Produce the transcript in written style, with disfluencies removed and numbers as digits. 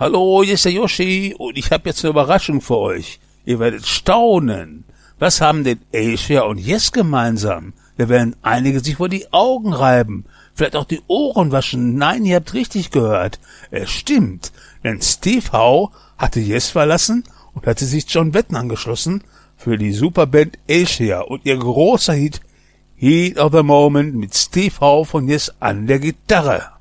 Hallo, hier ist der Yoshi und ich habe jetzt eine Überraschung für euch. Ihr werdet staunen. Was haben denn Asia und Yes gemeinsam? Da werden einige sich vor die Augen reiben, vielleicht auch die Ohren waschen. Nein, ihr habt richtig gehört. Es stimmt, denn Steve Howe hatte Yes verlassen und hatte sich John Wetton angeschlossen für die Superband Asia und ihr großer Hit Heat of the Moment mit Steve Howe von Yes an der Gitarre.